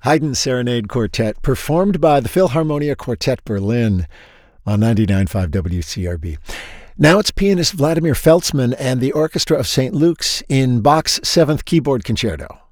Haydn Serenade Quartet, performed by the Philharmonia Quartet Berlin on 99.5 WCRB. Now it's pianist Vladimir Feltzman and the Orchestra of St. Luke's in Bach's 7th Keyboard Concerto.